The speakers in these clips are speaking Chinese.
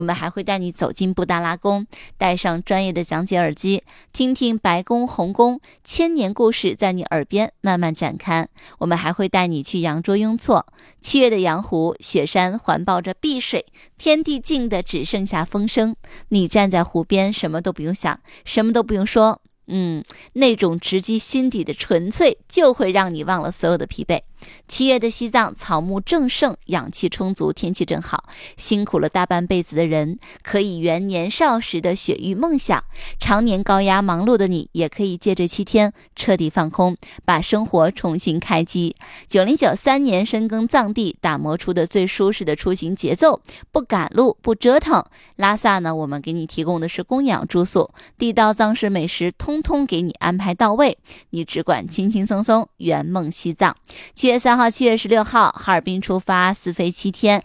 我们还会带你走进布达拉宫，戴上专业的讲解耳机，听听白宫、红宫千年故事在你耳边慢慢展开。我们还会带你去羊卓雍措，7月的羊湖，雪山环抱着碧水，天地静的只剩下风声。你站在湖边，什么都不用想，什么都不用说，那种直击心底的纯粹，就会让你忘了所有的疲惫。7月的西藏，草木正盛，氧气充足，天气正好。辛苦了大半辈子的人，可以圆年少时的雪域梦想；常年高压忙碌的你，也可以借这7天彻底放空，把生活重新开机。9093年深耕藏地，打磨出的最舒适的出行节奏，不赶路，不折腾。拉萨呢，我们给你提供的是供养住宿，地道藏式美食通通给你安排到位，你只管轻轻松松圆梦西藏。7月3号、7月16号，哈尔滨出发，4飞7天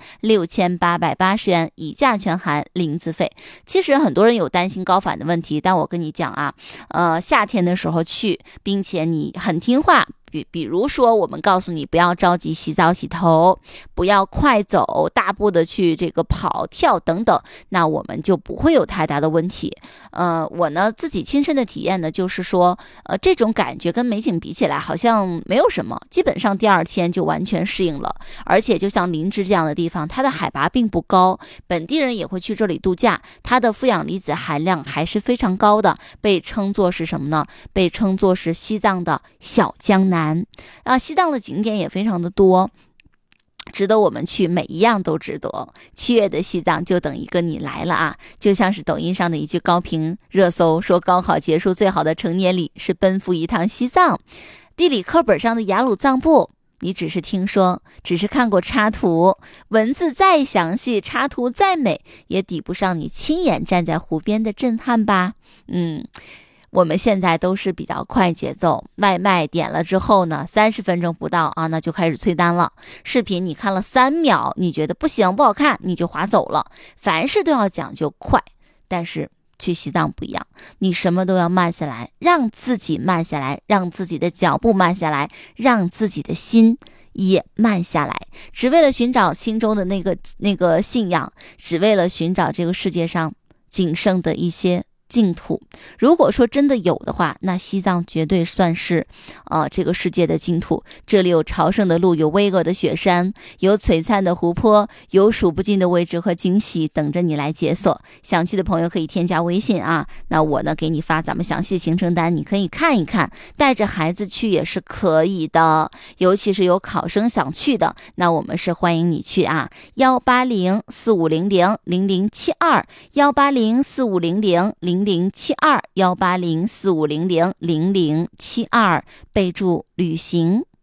，6880元，以价全含，零自费。其实很多人有担心高反的问题，但我跟你讲啊，夏天的时候去，并且你很听话。比如说我们告诉你不要着急洗澡洗头，不要快走大步的去这个跑跳等等，那我们就不会有太大的问题。我呢自己亲身的体验呢，就是说这种感觉跟美景比起来好像没有什么，基本上第2天就完全适应了。而且就像林芝这样的地方，它的海拔并不高，本地人也会去这里度假，它的负氧离子含量还是非常高的，被称作是什么呢？被称作是西藏的小江南。西藏的景点也非常的多，值得我们去，每一样都值得。7月的西藏就等一个你来了啊！就像是抖音上的一句高频热搜，说高考结束最好的成年礼是奔赴一趟西藏。地理课本上的雅鲁藏布，你只是听说，只是看过插图，文字再详细，插图再美，也抵不上你亲眼站在湖边的震撼吧。我们现在都是比较快节奏，外卖点了之后呢，30分钟不到啊，那就开始催单了。视频你看了3秒，你觉得不行不好看，你就划走了。凡事都要讲究快，但是去西藏不一样，你什么都要慢下来，让自己慢下来，让自己的脚步慢下来，让自己的心也慢下来，只为了寻找心中的那个信仰，只为了寻找这个世界上仅剩的一些净土。如果说真的有的话，那西藏绝对算是这个世界的净土。这里有朝圣的路，有巍峨的雪山，有璀璨的湖泊，有数不尽的未知和惊喜等着你来解锁。想去的朋友可以添加微信啊，那我呢给你发咱们详细行程单，你可以看一看，带着孩子去也是可以的，尤其是有考生想去的，那我们是欢迎你去啊。18045000072，18045000072，18045000072，备注旅行。